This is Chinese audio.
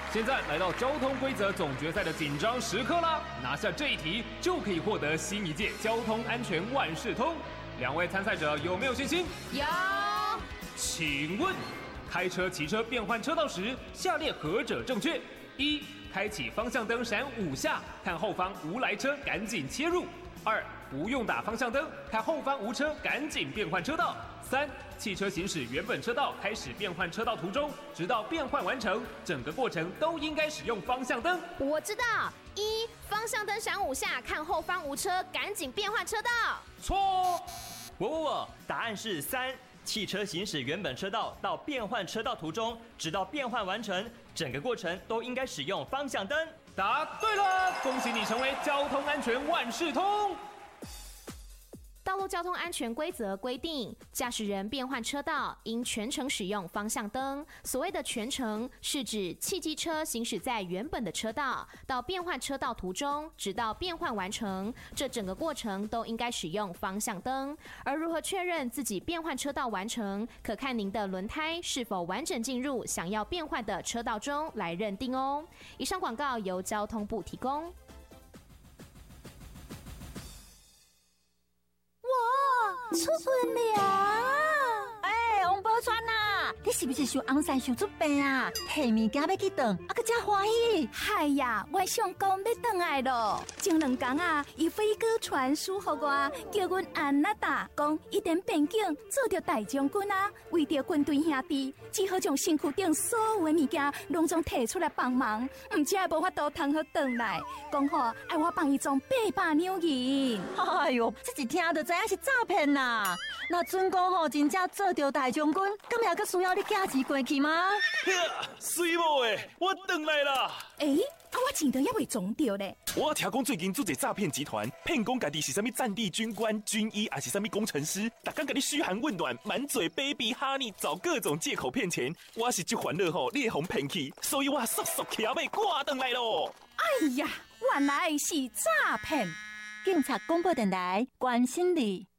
现在来到交通规则总决赛的紧张时刻啦！拿下这一题就可以获得新一届交通安全万事通。两位参赛者有没有信心？ 有。 请问，开车、骑车变换车道时，下列何者正确？一、开启方向灯闪5下，看后方无来车，赶紧切入。2、不用打方向灯，看后方无车，赶紧变换车道。3、汽车行驶原本车道，开始变换车道途中，直到变换完成，整个过程都应该使用方向灯。 我知道，一方向灯闪5下，看后方无车，赶紧变换车道。 错。 我，答案是3。汽车行驶原本车道到变换车道途中，直到变换完成，整个过程都应该使用方向灯。 答对了，恭喜你成为交通安全万事通。 道路交通安全规则规定，驾驶人变换车道应全程使用方向灯。所谓的全程，是指汽机车行驶在原本的车道，到变换车道途中，直到变换完成，这整个过程都应该使用方向灯。而如何确认自己变换车道完成，可看您的轮胎是否完整进入想要变换的车道中来认定哦。以上广告由交通部提供。 出门了！王宝钏啊，你是不是想红山想出病啊？摕物件要去转，啊个真欢喜！ 嗨呀，我上工要转来咯。前2天啊，伊飞哥传书给我，叫阮安那达讲一点边境做着大将军啊，为着军队兄弟，只好将身躯顶所有的物件拢总摕出来帮忙，唔只系无法度通好转来，讲好爱我帮伊装800两银。 哎呦，这一听就知影是诈骗啦！那准讲吼，真正做着大将军，咁也个需要你寄钱过去吗？ 水某诶，我转来啦！ 我钱都还未装着咧。 我听讲最近做一诈骗集团，骗讲家己是啥物战地军官、军医，还是啥物工程师，大家给你嘘寒问暖，满嘴 baby honey， 找各种借口骗钱。我是这烦恼吼，你会互骗去，所以我速速骑马赶转来咯。 哎呀，原来是诈骗！ 警察广播电台关心你。